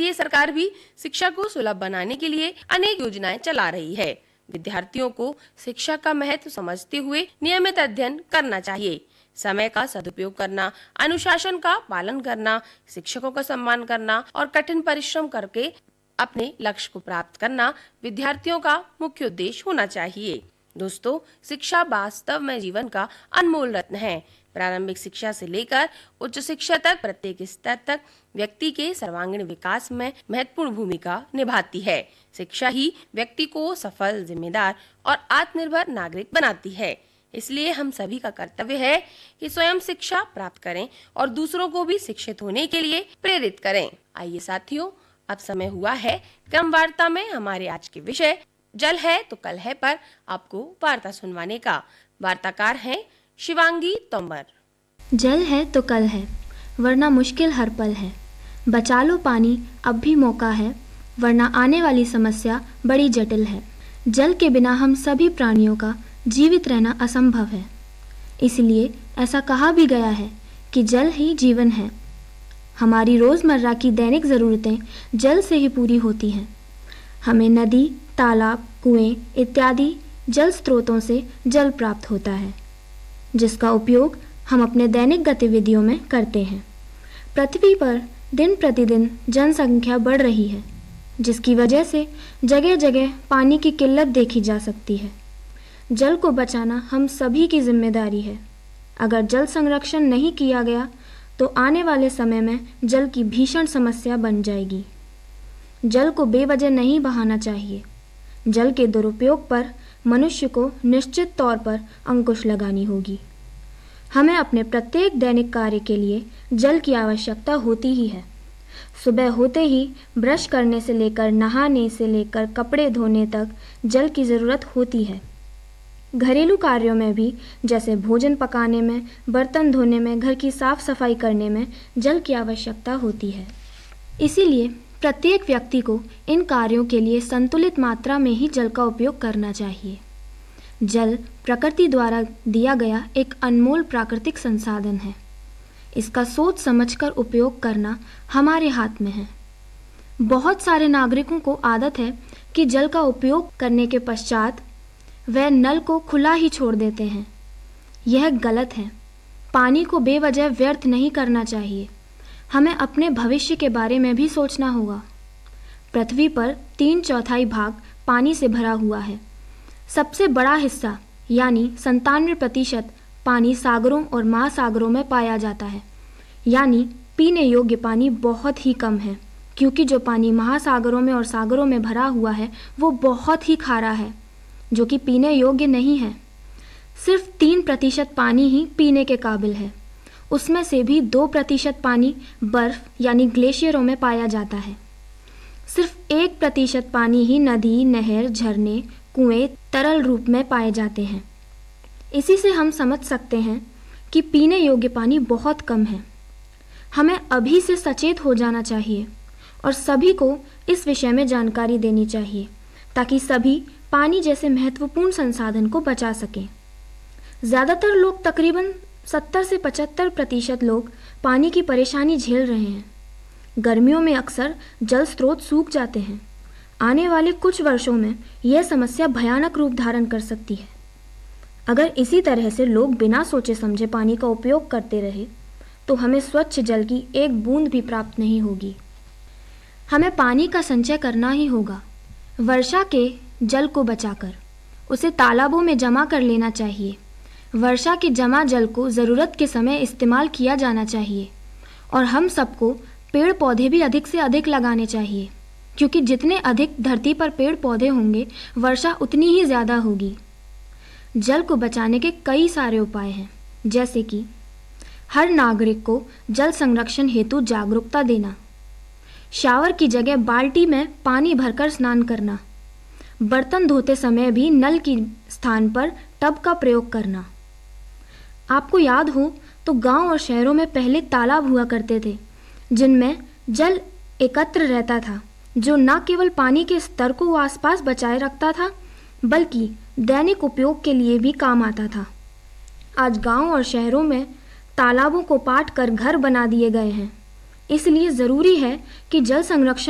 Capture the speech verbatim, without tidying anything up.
इसलिए सरकार भी शिक्षा को सुलभ बनाने के लिए अनेक योजनाएं चला रही है। विद्यार्थियों को शिक्षा का महत्व समझते हुए नियमित अध्ययन करना चाहिए। समय का सदुपयोग करना, अनुशासन का पालन करना, शिक्षकों का सम्मान करना और कठिन परिश्रम करके अपने लक्ष्य को प्राप्त करना विद्यार्थियों का मुख्य उद्देश्य होना चाहिए। दोस्तों, शिक्षा वास्तव में जीवन का अनमोल रत्न है। प्रारंभिक शिक्षा से लेकर उच्च शिक्षा तक प्रत्येक स्तर तक व्यक्ति के सर्वांगीण विकास में महत्वपूर्ण भूमिका निभाती है। शिक्षा ही व्यक्ति को सफल, जिम्मेदार और आत्मनिर्भर नागरिक बनाती है। इसलिए हम सभी का कर्तव्य है कि स्वयं शिक्षा प्राप्त करें और दूसरों को भी शिक्षित होने के लिए प्रेरित करें। आइए साथियों, अब समय हुआ है क्रम वार्ता में हमारे आज के विषय जल है तो कल है पर आपको वार्ता सुनवाने का। वार्ताकार हैं शिवांगी तोमर। जल है तो कल है, वरना मुश्किल हर पल है। बचा लो पानी, अब भी मौका है, वरना आने वाली समस्या बड़ी जटिल है। जल के बिना हम सभी प्राणियों का जीवित रहना असंभव है। इसलिए ऐसा कहा भी गया है कि जल ही जीवन है। हमारी रोज़मर्रा की दैनिक ज़रूरतें जल से ही पूरी होती हैं। हमें नदी, तालाब, कुएं इत्यादि जल स्रोतों से जल प्राप्त होता है, जिसका उपयोग हम अपने दैनिक गतिविधियों में करते हैं। पृथ्वी पर दिन प्रतिदिन जनसंख्या बढ़ रही है, जिसकी वजह से जगह जगह पानी की किल्लत देखी जा सकती है। जल को बचाना हम सभी की जिम्मेदारी है। अगर जल संरक्षण नहीं किया गया तो आने वाले समय में जल की भीषण समस्या बन जाएगी। जल को बेवजह नहीं बहाना चाहिए। जल के दुरुपयोग पर मनुष्य को निश्चित तौर पर अंकुश लगानी होगी। हमें अपने प्रत्येक दैनिक कार्य के लिए जल की आवश्यकता होती ही है। सुबह होते ही ब्रश करने से लेकर नहाने से लेकर कपड़े धोने तक जल की ज़रूरत होती है। घरेलू कार्यों में भी, जैसे भोजन पकाने में, बर्तन धोने में, घर की साफ सफाई करने में जल की आवश्यकता होती है। इसीलिए प्रत्येक व्यक्ति को इन कार्यों के लिए संतुलित मात्रा में ही जल का उपयोग करना चाहिए। जल प्रकृति द्वारा दिया गया एक अनमोल प्राकृतिक संसाधन है। इसका सोच समझकर उपयोग करना हमारे हाथ में है। बहुत सारे नागरिकों को आदत है कि जल का उपयोग करने के पश्चात वह नल को खुला ही छोड़ देते हैं। यह गलत है। पानी को बेवजह व्यर्थ नहीं करना चाहिए। हमें अपने भविष्य के बारे में भी सोचना होगा। पृथ्वी पर तीन चौथाई भाग पानी से भरा हुआ है। सबसे बड़ा हिस्सा यानी संतानवे प्रतिशत पानी सागरों और महासागरों में पाया जाता है। यानी पीने योग्य पानी बहुत ही कम है, क्योंकि जो पानी महासागरों में और सागरों में भरा हुआ है वो बहुत ही खारा है, जो कि पीने योग्य नहीं है। सिर्फ तीन प्रतिशत पानी ही पीने के काबिल है। उसमें से भी दो प्रतिशत पानी बर्फ यानी ग्लेशियरों में पाया जाता है। सिर्फ एक प्रतिशत पानी ही नदी, नहर, झरने, कुएं तरल रूप में पाए जाते हैं। इसी से हम समझ सकते हैं कि पीने योग्य पानी बहुत कम है। हमें अभी से सचेत हो जाना चाहिए और सभी को इस विषय में जानकारी देनी चाहिए, ताकि सभी पानी जैसे महत्वपूर्ण संसाधन को बचा सकें। ज़्यादातर लोग, तकरीबन सत्तर से पचहत्तर प्रतिशत लोग पानी की परेशानी झेल रहे हैं। गर्मियों में अक्सर जल स्रोत सूख जाते हैं। आने वाले कुछ वर्षों में यह समस्या भयानक रूप धारण कर सकती है। अगर इसी तरह से लोग बिना सोचे समझे पानी का उपयोग करते रहे तो हमें स्वच्छ जल की एक बूंद भी प्राप्त नहीं होगी। हमें पानी का संचय करना ही होगा। वर्षा के जल को बचाकर उसे तालाबों में जमा कर लेना चाहिए। वर्षा के जमा जल को ज़रूरत के समय इस्तेमाल किया जाना चाहिए। और हम सबको पेड़ पौधे भी अधिक से अधिक लगाने चाहिए, क्योंकि जितने अधिक धरती पर पेड़ पौधे होंगे वर्षा उतनी ही ज़्यादा होगी। जल को बचाने के कई सारे उपाय हैं, जैसे कि हर नागरिक को जल संरक्षण हेतु जागरूकता देना, शावर की जगह बाल्टी में पानी भरकर स्नान करना, बर्तन धोते समय भी नल की स्थान पर टब का प्रयोग करना। आपको याद हो तो गांव और शहरों में पहले तालाब हुआ करते थे, जिनमें जल एकत्र रहता था, जो न केवल पानी के स्तर को आसपास बचाए रखता था, बल्कि दैनिक उपयोग के लिए भी काम आता था। आज गांव और शहरों में तालाबों को पाट कर घर बना दिए गए हैं। इसलिए ज़रूरी है कि जल संरक्षण